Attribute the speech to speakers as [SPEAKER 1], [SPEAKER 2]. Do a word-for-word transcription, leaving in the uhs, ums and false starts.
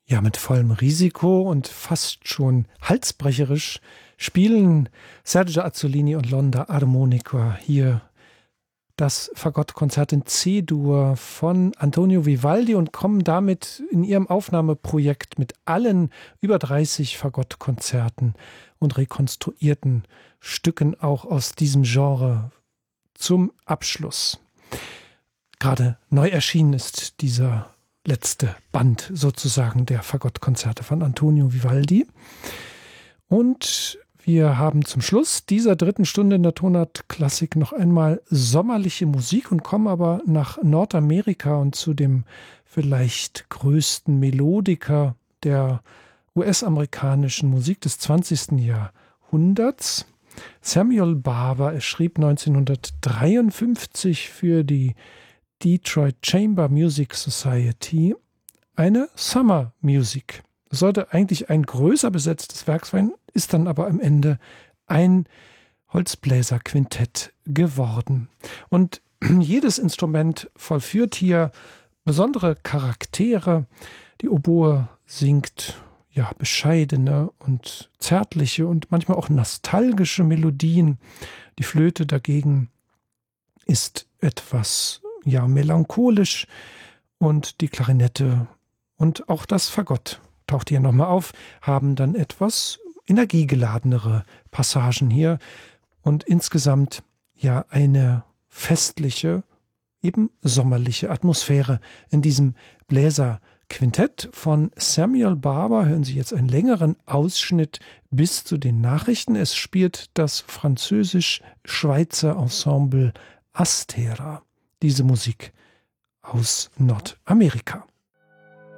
[SPEAKER 1] Ja, mit vollem Risiko und fast schon halsbrecherisch spielen Sergio Azzolini und L'Onda Armonica hier das Fagottkonzert in C-Dur von Antonio Vivaldi und kommen damit in ihrem Aufnahmeprojekt mit allen über dreißig Fagottkonzerten und rekonstruierten Stücken auch aus diesem Genre zum Abschluss. Gerade neu erschienen ist dieser letzte Band sozusagen der Fagottkonzerte von Antonio Vivaldi. Und wir haben zum Schluss dieser dritten Stunde in der Tonart Klassik noch einmal sommerliche Musik und kommen aber nach Nordamerika und zu dem vielleicht größten Melodiker der U S-amerikanischen Musik des zwanzigsten Jahrhunderts. Samuel Barber. Er schrieb neunzehnhundertdreiundfünfzig für die Detroit Chamber Music Society eine Summer Music. Es sollte eigentlich ein größer besetztes Werk sein, ist dann aber am Ende ein Holzbläserquintett geworden. Und jedes Instrument vollführt hier besondere Charaktere. Die Oboe singt ja bescheidene und zärtliche und manchmal auch nostalgische Melodien. Die Flöte dagegen ist etwas ja melancholisch und die Klarinette und auch das Fagott taucht hier nochmal auf, haben dann etwas energiegeladenere Passagen hier und insgesamt ja eine festliche, eben sommerliche Atmosphäre in diesem Bläserquintett von Samuel Barber. Hören Sie jetzt einen längeren Ausschnitt bis zu den Nachrichten. Es spielt das französisch-Schweizer Ensemble Astera, diese Musik aus Nordamerika.